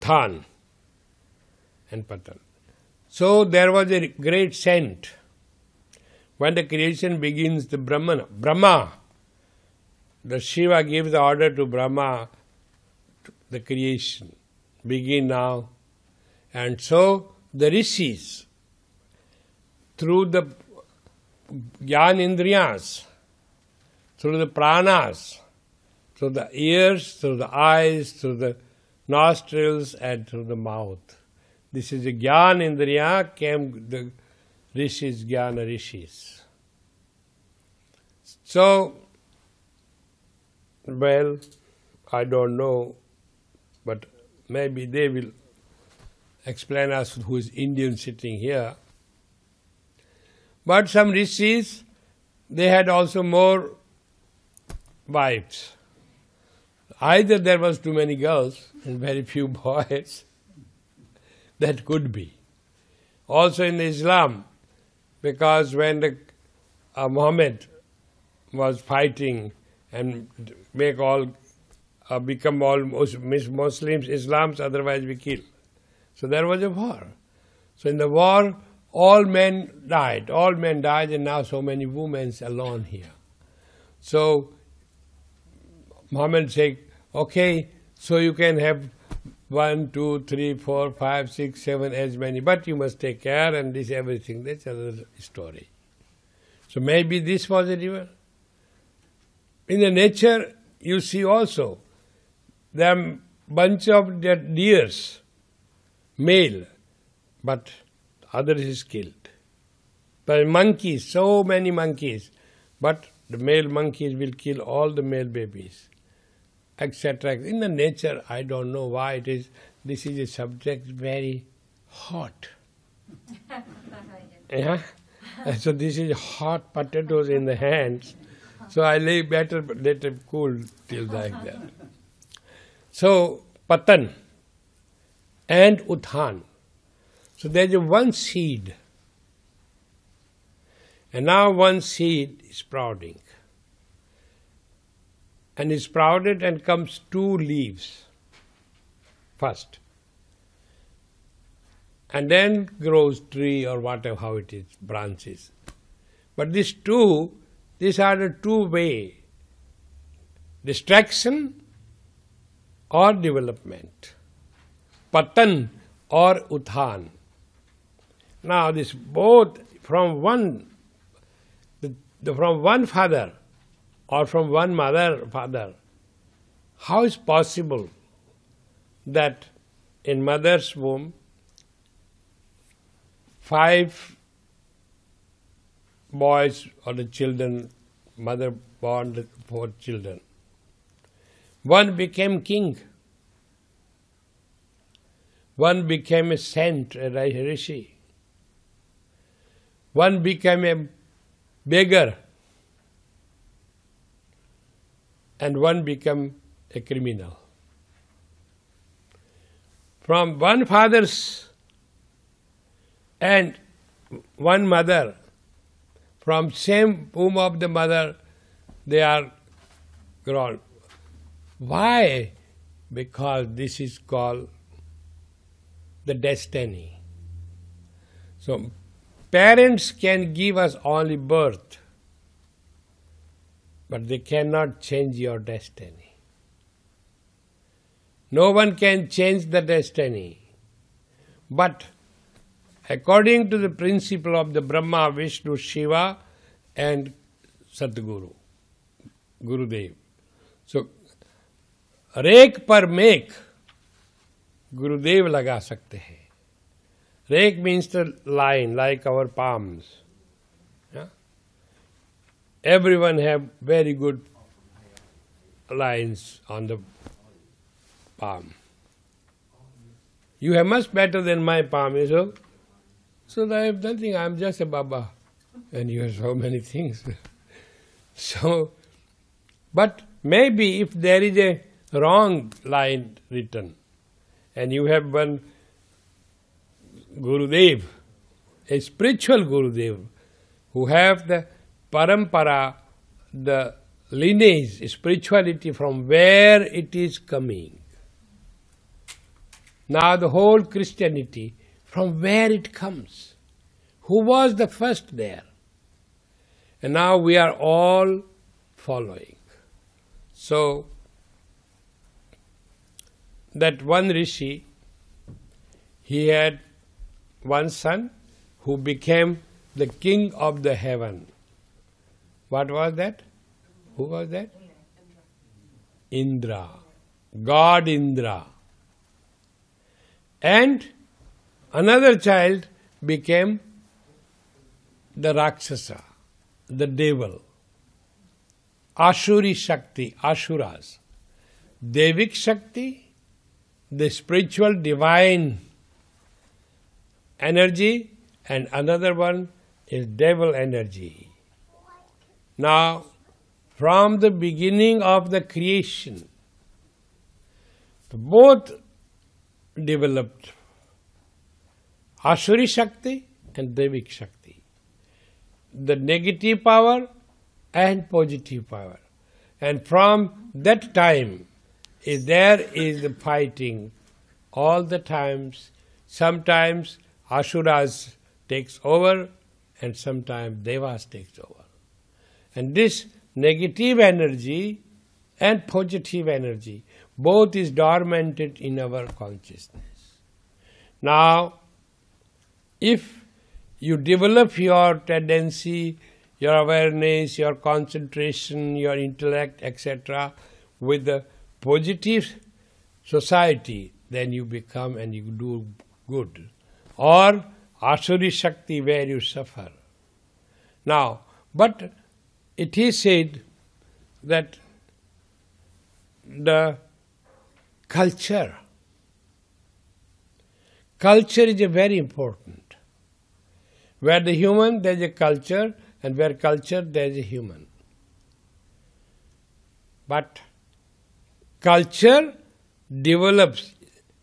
Utthana and Patan. So there was a great scent. When the creation begins, the Brahma, the Shiva gives the order to Brahma, the creation, begin now. And so the rishis, through the Jnana Indriyas, through the pranas, through the ears, through the eyes, through the nostrils, and through the mouth. This is the Jnana Indriya, came the rishis, Jnana rishis. So, well, I don't know, but maybe they will explain us who is Indian sitting here. But some rishis, they had also more wives. Either there was too many girls and very few boys. That could be. Also in Islam, because when Muhammad was fighting and become all Muslims, Islams, otherwise we kill. So there was a war. So in the war, all men died, and now so many women alone here. So Muhammad said, okay, so you can have 1, 2, 3, 4, 5, 6, 7, as many, but you must take care and this everything. That's another story. So maybe this was a river. In the nature, you see also, there are bunch of deers, male, but other is killed. But monkeys, so many monkeys, but the male monkeys will kill all the male babies, etc. In the nature, I don't know why it is. This is a subject very hot. Yeah? So this is hot potatoes in the hands. So I let it cool till like that. So Patan and Utthana. So there is one seed. And now one seed is sprouting. And is sprouted and comes 2 leaves first. And then grows tree or whatever, how it is, branches. But these are the 2 way, distraction or development, Patan or Utthana. Now this both from one father or from one father, how is possible that in mother's womb 5 boys or the children, mother born the 4 children. One became king. One became a saint, a rishi. One became a beggar. And one became a criminal. From one father's and one mother, from same womb of the mother, they are grown. Why? Because this is called the destiny. So parents can give us only birth, but they cannot change your destiny. No one can change the destiny. But according to the principle of the Brahma, Vishnu, Shiva and Sadguru, Gurudev. So, rake पर make गुरुदेव लगा सकते हैं. Rake means the line, like our palms. Yeah? Everyone have very good lines on the palm. You have much better than my palm, is it? So I have nothing, I am just a Baba. And you have so many things. So, but maybe if there is a wrong line written, and you have one Gurudev, a spiritual Gurudev, who have the parampara, the lineage, spirituality from where it is coming. Now the whole Christianity, from where it comes? Who was the first there? And now we are all following. So, that one rishi, he had one son who became the king of the heaven. What was that? Who was that? Indra. God Indra. And another child became the Rakshasa, the devil. Ashuri Shakti, Ashuras. Devik Shakti, the spiritual divine energy, and another one is devil energy. Now, from the beginning of the creation, both developed, Ashuri Shakti and Devik Shakti. The negative power and positive power. And from that time, there is the fighting all the times. Sometimes Asuras takes over and sometimes Devas takes over. And this negative energy and positive energy, both is dormanted in our consciousness. Now, if you develop your tendency, your awareness, your concentration, your intellect, etc., with the positive society, then you become and you do good. Or Asuri Shakti, where you suffer. Now, but it is said that the culture is a very important. Where the human, there is a culture, and where culture, there is a human. But culture develops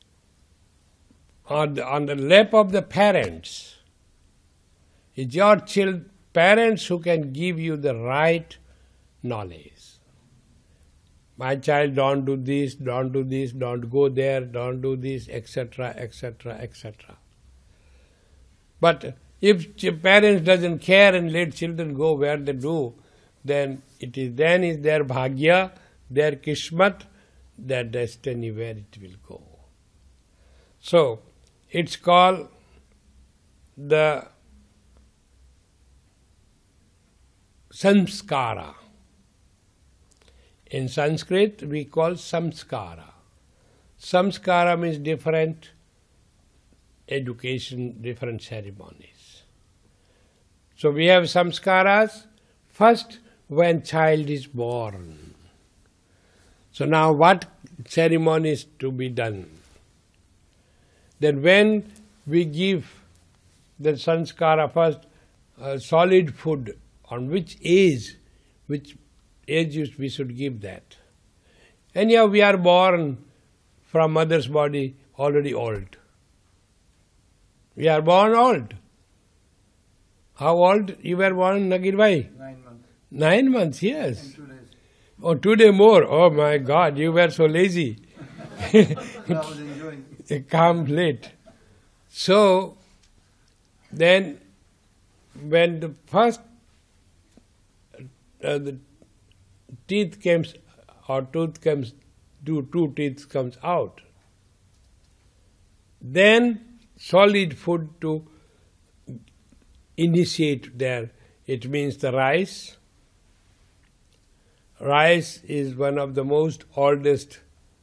on the lap of the parents. It's your parents who can give you the right knowledge. My child, don't do this, don't go there, don't do this, etc., etc., etc. But if parents doesn't care and let children go where they do, then is their bhagya, their kismat, their destiny where it will go. So, it's called the samskara. In Sanskrit, we call samskara. Samskara means different education, different ceremonies. So we have samskaras. First, when child is born. So now what ceremony is to be done? Then when we give the sanskara first, solid food, on which age we should give that. Anyhow, we are born from mother's body already old. We are born old. How old you were born, Nagir bhai? 9 months. 9 months, yes. And 2 days. Oh, 2 days more. Oh my God, you were so lazy. I was enjoying. Come late. So, then when the first the teeth comes, or tooth comes, two teeth comes out, then solid food to initiate there. It means the rice. Rice is one of the most oldest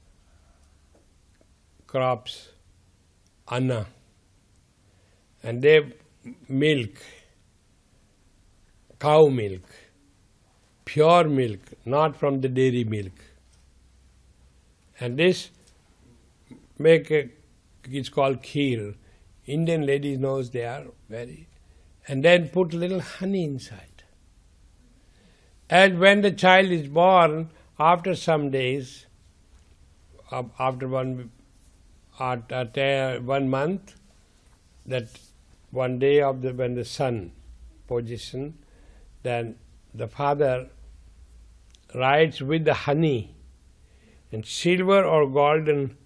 crops, anna. And they milk, cow milk, pure milk, not from the dairy milk. And this it's called kheer. Indian ladies knows they are very, and then put little honey inside. And when the child is born, after some days, after 1 month, that one day when the sun position, then the father writes with the honey and silver or golden